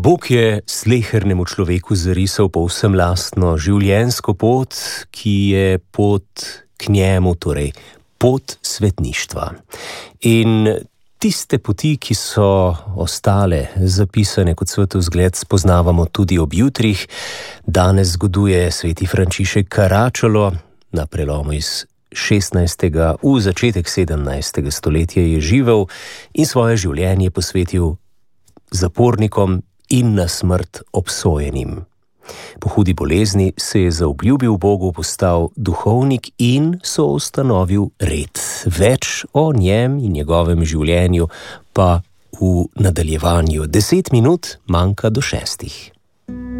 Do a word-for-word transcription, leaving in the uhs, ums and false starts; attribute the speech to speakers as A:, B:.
A: Bog je slehernemu človeku zarisal povsem lastno življenjsko pot, ki je pot k njemu, torej pot svetništva. In tiste poti, ki so ostale zapisane kot svetov zgled, spoznavamo tudi ob jutrih. Danes zgoduje sveti Frančišek Karačalo, na prelomu iz šestnajstega v začetek sedemnajstega stoletja je živel in svoje življenje posvetil zapornikom in na smrt obsojenim. Po hudi bolezni se je zaobljubil Bogu, postal duhovnik in soustanovil red. Več o njem in njegovem življenju pa v nadaljevanju. Deset minut manjka do šestih.